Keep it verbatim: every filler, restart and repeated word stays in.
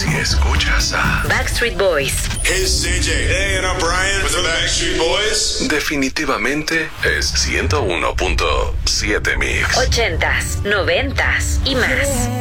Si escuchas a Backstreet Boys, Hey, it's C J. Hey, and I'm Brian with the Backstreet Boys. definitivamente es ciento uno punto siete Mix. ochentas, noventas y más.